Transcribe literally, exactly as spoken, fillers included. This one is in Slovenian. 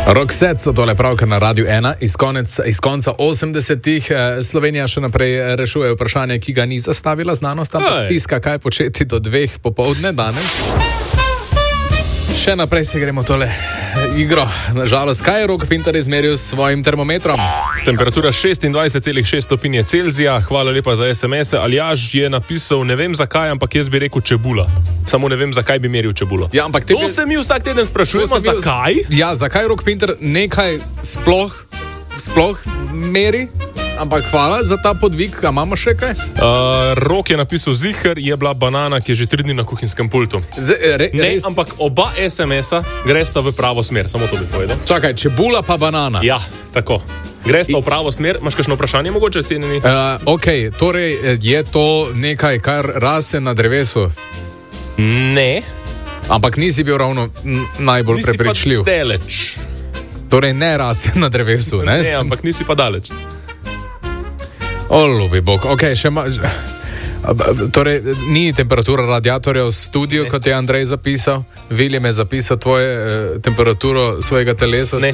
Roxette so tole pravkar na Radiu ena iz, konec, iz konca osemdesetih. Slovenija še naprej rešuje vprašanje, ki ga ni zastavila znanost, ampak stiska, kaj početi do dveh popoldne danes. Še naprej se gremo tole igro. Nažalost, kaj je Rok Pintar izmeril s svojim termometrom? Temperatura šestindvajset celih šest stopinje Celzija. Hvala lepa za es em es. Aljaž je napisal, ne vem zakaj, ampak jaz bi rekel čebula. Samo ne vem, zakaj bi meril čebulo. Ja, ampak te to bi... se mi vsak teden sprašujemo, zakaj? Ja, zakaj Rok Pintar nekaj sploh, sploh meri? Ampak hvala za ta podvig, a imamo še kaj? Uh, Rok je napisal ziher, je bila banana, ki je že tri dni na kuhinjskem pultu. Z, re, ne, res... ampak oba es em es-a gresta v pravo smer, samo to bi povedal. Čakaj, čebula pa banana. Ja, tako. Gresta I... v pravo smer. Imaš kakšno vprašanje mogoče, cenjeni? Uh, ok, torej je to nekaj, kar rase na drevesu? Ne. Ampak nisi bil ravno najbolj nisi prepričljiv. Nisi pa daleč. Torej ne rase na drevesu, ne? Ne, ampak nisi pa daleč. O, ljubi Bog, ok, še ma... Torej, ni temperatura radiatorja v studiu, ne. Kot je Andrej zapisal. Viljem je zapisal tvoje eh, temperaturo svojega telesa. Ne.